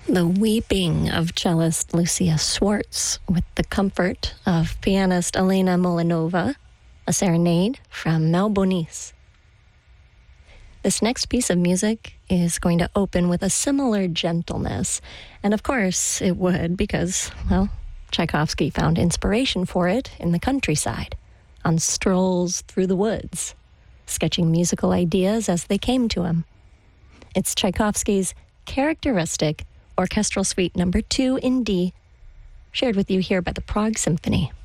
The weeping of cellist Lucia Swartz with the comfort of pianist Elena Molinova, a serenade from Malbonis. This next piece of music is going to open with a similar gentleness, and of course it would because, well, Tchaikovsky found inspiration for it in the countryside, on strolls through the woods, sketching musical ideas as they came to him. It's Tchaikovsky's characteristic Orchestral Suite No. 2 in D, shared with you here by the Prague Symphony.